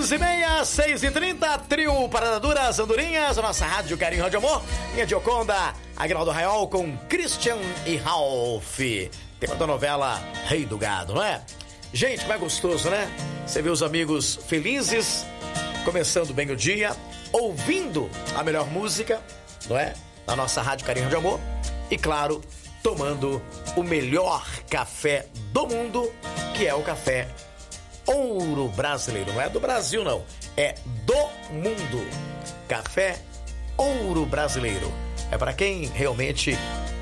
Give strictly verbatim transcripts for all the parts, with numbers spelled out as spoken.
seis e meia, seis e trinta, trio Parada Duras, Andorinhas, a nossa rádio Carinho, Rádio Amor, minha Gioconda, Aguinaldo Raiol com Christian e Ralph. Tema da novela Rei do Gado, não é? Gente, como é gostoso, né? Você vê os amigos felizes, começando bem o dia, ouvindo a melhor música, não é? Na nossa rádio Carinho, Rádio Amor. E claro, tomando o melhor café do mundo, que é o café Ouro Brasileiro. Não é do Brasil, não. É do mundo. Café Ouro Brasileiro. É para quem realmente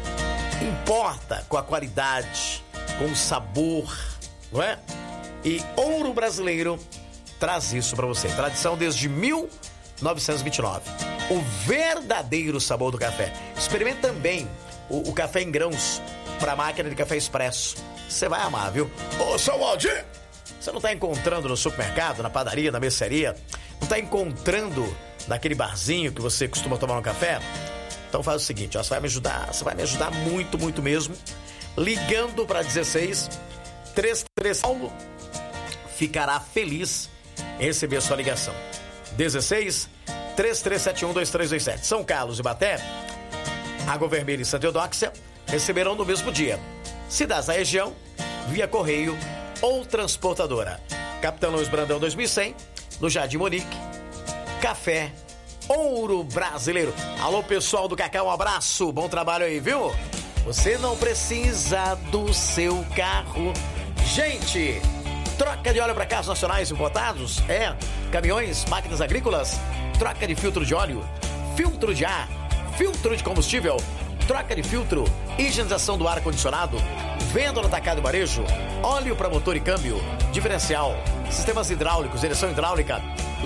importa com a qualidade, com o sabor, não é? E Ouro Brasileiro traz isso para você. Tradição desde mil novecentos e vinte e nove. O verdadeiro sabor do café. Experimente também o, o café em grãos para a máquina de café expresso. Você vai amar, viu? Ô, seu Waldir! Você não está encontrando no supermercado, na padaria, na mercearia? Não está encontrando naquele barzinho que você costuma tomar um café? Então faz o seguinte, ó, você vai me ajudar, você vai me ajudar muito, muito mesmo, ligando para dezesseis, trinta e três, Paulo ficará feliz em receber a sua ligação. dezesseis, três três sete um, dois três dois sete. São Carlos e Baté, Água Vermelha e Santa Eudóxia receberão no mesmo dia. Cidades da região, via correio ou transportadora. Capitão Luiz Brandão dois mil e cem, no Jardim Monique. Café Ouro Brasileiro. Alô, pessoal do Cacau, um abraço, bom trabalho aí, viu? Você não precisa do seu carro. Gente, troca de óleo para carros nacionais importados, é, caminhões, máquinas agrícolas, troca de filtro de óleo, filtro de ar, filtro de combustível, troca de filtro, higienização do ar-condicionado, venda no atacado e varejo, óleo para motor e câmbio, diferencial, sistemas hidráulicos, direção hidráulica,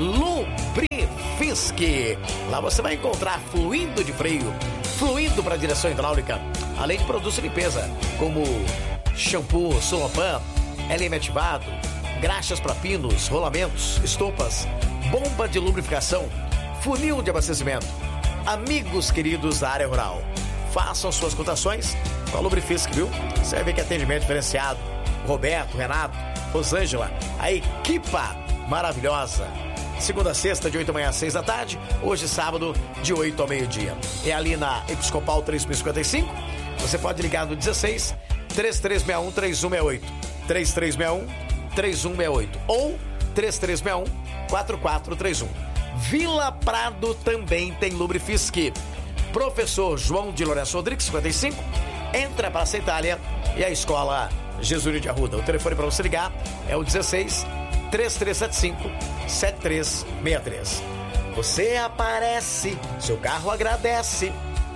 Lubrifisk. Lá você vai encontrar fluido de freio, fluido para direção hidráulica, além de produtos de limpeza, como shampoo, Solopan, L M ativado, graxas para pinos, rolamentos, estopas, bomba de lubrificação, funil de abastecimento. Amigos queridos da área rural, façam suas cotações com a Lubrifisk, viu? Você vai ver que atendimento diferenciado. Roberto, Renato, Rosângela, a equipa maravilhosa. Segunda a sexta, de oito da manhã às seis da tarde. Hoje, sábado, de oito ao meio-dia. É ali na Episcopal três mil e cinquenta e cinco. Você pode ligar no dezesseis, três três seis um, três um seis oito. três três seis um, três um seis oito. Ou três três seis um, quatro quatro três um. Vila Prado também tem Lubrifisk. Professor João de Lourenço Rodrigues, cinquenta e cinco. Entra para a Itália e a escola Jesuíno de Arruda. O telefone para você ligar é o dezesseis, três três sete cinco, sete três seis três. Você aparece, seu carro agradece.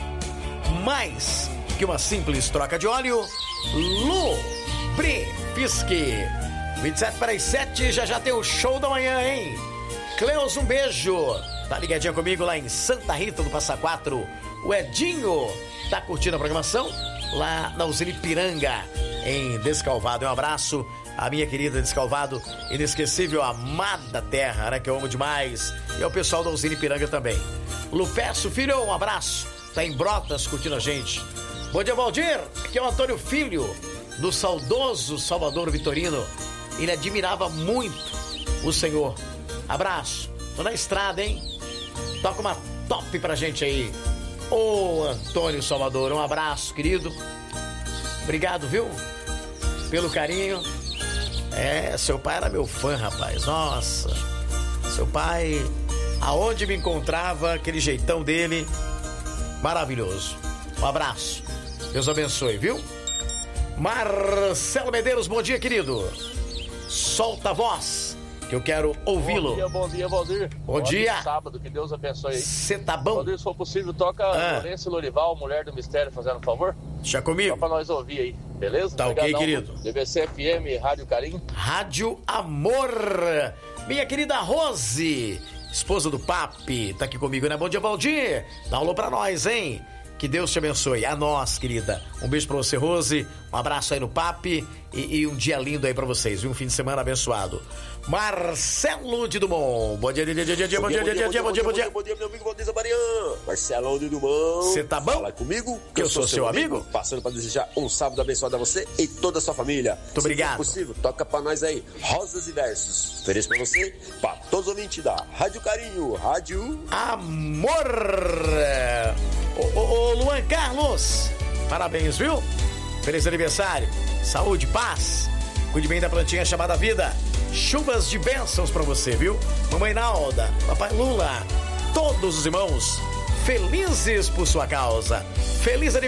Mais que uma simples troca de óleo, Lubrifisk. vinte e sete para as sete, já já tem o show da manhã, hein? Cleus, um beijo. Tá ligadinha comigo lá em Santa Rita do Passa Quatro. O Edinho tá curtindo a programação lá na usina Ipiranga, em Descalvado. Um abraço à minha querida Descalvado, inesquecível, amada terra, né, que eu amo demais. E ao pessoal da usina Ipiranga também. Lupeço, filho, um abraço. Tá em Brotas curtindo a gente. Bom dia, Valdir. Aqui é o Antônio Filho, do saudoso Salvador Vitorino. Ele admirava muito o senhor. Abraço. Tô na estrada, hein? Toca uma top pra gente aí. Ô, Antônio Salvador, um abraço, querido. Obrigado, viu? Pelo carinho. É, seu pai era meu fã, rapaz. Nossa. Seu pai, aonde me encontrava, aquele jeitão dele, maravilhoso. Um abraço. Deus abençoe, viu? Marcelo Medeiros, bom dia, querido. Solta a voz, que eu quero ouvi-lo. Bom dia, bom dia, Valdir. Bom Bom dia. Sábado, que Deus abençoe aí. Você tá bom? Valdir, se for possível, toca Ah. Lourenço e Lorival, Mulher do Mistério, fazendo um favor. Deixa comigo. Só pra nós ouvir aí, beleza? Tá ok, Obrigadão, querido. D B C F M, Rádio Carinho. Rádio Amor. Minha querida Rose, esposa do Papi, tá aqui comigo, né? Bom dia, Valdir. Dá um alô pra nós, hein? Que Deus te abençoe. A nós, querida. Um beijo pra você, Rose. Um abraço aí no Papi. E, e um dia lindo aí pra vocês. E um fim de semana abençoado. Marcelo de Dumont. Bom dia, dia, dia, dia, dia, bom dia, dia, dia, dia, bom dia, bom dia. Bom dia, meu amigo Valdeir Mariano. Marcelo de Dumont. Você tá bom? Fala comigo, que eu, eu sou, sou seu amigo. amigo. Passando pra desejar um sábado abençoado a você e toda a sua família. Muito obrigado. Se possível, toca pra nós aí. Rosas e versos. Ofereço pra você, pra todos os ouvintes da Rádio Carinho. Rádio Amor. Ô, ô, ô, Luan Carlos. Parabéns, viu? Feliz aniversário. Saúde, paz. Cuide bem da plantinha chamada vida. Chuvas de bênçãos pra você, viu? Mamãe Nalda, Papai Lula, todos os irmãos felizes por sua causa. Feliz aniversário.